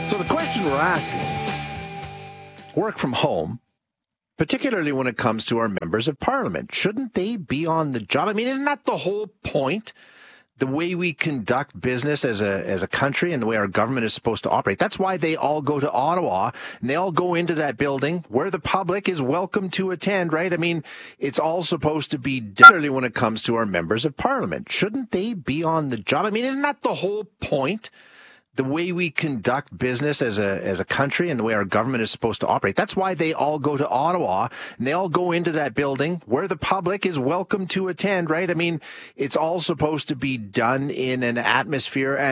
So the question we're asking, work from home, particularly when it comes to our members of parliament, shouldn't they be on the job? I mean, isn't that the whole point? The way we conduct business as a country and the way our government is supposed to operate. That's why they all go to Ottawa and they all go into that building where the public is welcome to attend, right? I mean, it's all supposed to be done when it comes to our members of parliament. Shouldn't they be on the job? I mean, isn't that the whole point? The way we conduct business as a country and the way our government is supposed to operate. That's why they all go to Ottawa and they all go into that building where the public is welcome to attend, right? I mean, it's all supposed to be done in an atmosphere and